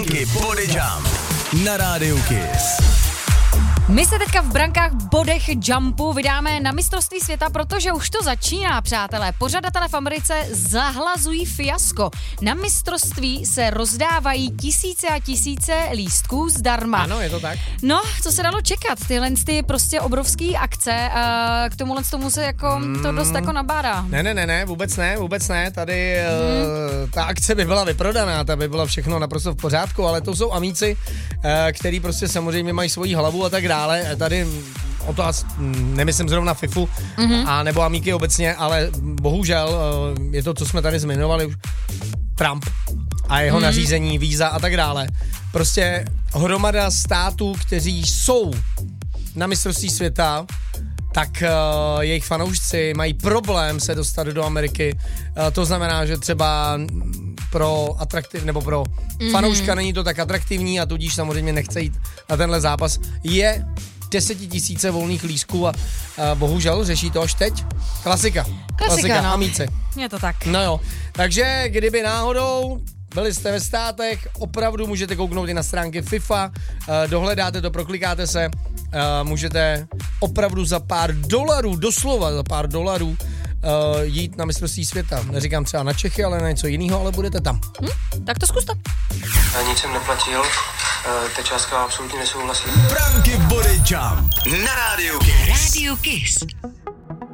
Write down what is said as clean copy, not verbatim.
Pranky Body Jump na Rádiu Kiss. My se teďka v brankách, bodech, jumpu vydáme na mistrovství světa, protože už to začíná, přátelé. Pořadatelé v Americe zahlazují fiasko. Na mistrovství se rozdávají tisíce a tisíce lístků zdarma. Ano, je to tak. No, co se dalo čekat? Tyhle ty prostě obrovský akce, k tomu se jako to dost jako nabádá. Ne, vůbec ne. Tady ta akce by byla vyprodaná, ta by byla všechno naprosto v pořádku, ale to jsou amíci, který prostě samozřejmě mají svoji hlavu a tak dále. Tady o to nemyslím zrovna FIFU a nebo amíky obecně, ale bohužel je to, co jsme tady zmiňovali už, Trump a jeho nařízení, víza a tak dále. Prostě hromada států, kteří jsou na mistrovství světa, tak jejich fanoušci mají problém se dostat do Ameriky. To znamená, že třeba pro fanouška není to tak atraktivní a tudíž samozřejmě nechce jít na tenhle zápas. Je 10 000 volných lístků a bohužel řeší to až teď. Klasika, no. amíci. Je to tak. No jo, takže kdyby náhodou byli jste ve státech, opravdu můžete kouknout i na stránky FIFA, dohledáte to, proklikáte se, můžete opravdu za pár dolarů, doslova za pár dolarů jít na mistrovství světa. Neříkám třeba na Čechy, ale na něco jiného, ale budete tam. Tak to zkuste. Nic jsem neplatil, ta částka absolutně nesouhlasí. Pranky Body Jump na Rádiu Kiss. Radio Kiss.